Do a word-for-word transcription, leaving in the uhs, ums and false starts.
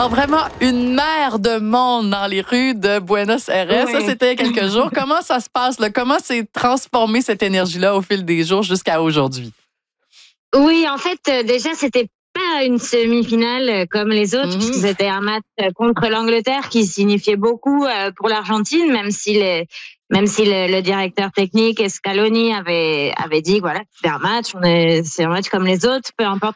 Alors vraiment, une mer de monde dans les rues de Buenos Aires. Oui. Ça, c'était il y a quelques jours. Comment ça se passe, là? Comment s'est transformée cette énergie-là au fil des jours jusqu'à aujourd'hui? Oui, en fait, euh, déjà, c'était pas une semi-finale euh, comme les autres, Mhm. puisque c'était un match euh, contre l'Angleterre qui signifiait beaucoup euh, pour l'Argentine, même si les, même si le, le directeur technique Scaloni avait avait dit que voilà, c'est un match, on est, c'est un match comme les autres, peu importe